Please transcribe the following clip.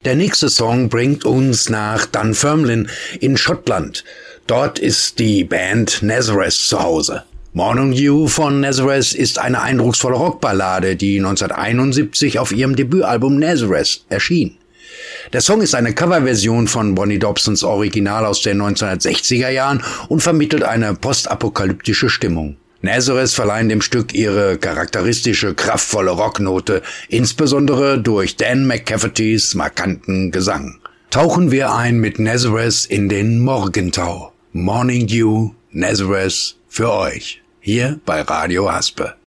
Der nächste Song bringt uns nach Dunfermline in Schottland. Dort ist die Band Nazareth zu Hause. Morning Dew von Nazareth ist eine eindrucksvolle Rockballade, die 1971 auf ihrem Debütalbum Nazareth erschien. Der Song ist eine Coverversion von Bonnie Dobsons Original aus den 1960er Jahren und vermittelt eine postapokalyptische Stimmung. Nazareth verleihen dem Stück ihre charakteristische, kraftvolle Rocknote, insbesondere durch Dan McCaffertys markanten Gesang. Tauchen wir ein mit Nazareth in den Morgentau. Morning Dew, Nazareth für euch, hier bei Radio Haspe.